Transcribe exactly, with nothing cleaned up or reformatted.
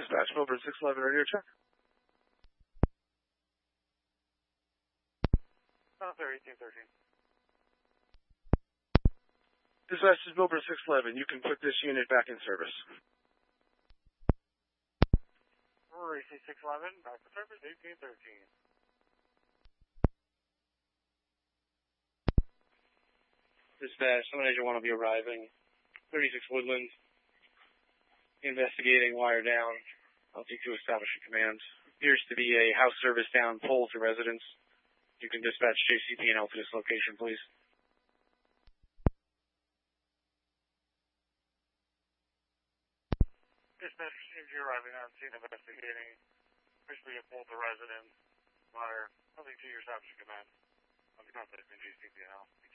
Dispatch, Milburn six eleven radio check. Oh, there, eighteen thirteen. Dispatch is Milburn six eleven. You can put this unit back in service. Rory C six eleven, back to service, eighteen thirteen. Dispatch, someone agent one will be arriving. thirty-six Woodlands. Investigating wire down. I'll take to establishing command. Appears to be a house service down pole to residence. You can dispatch J C P and L to this location, please. Dispatch received you arriving on scene investigating. Appears to be a pole to residence. Wire, nothing to your establishing command. I'll be contacting J C P and L.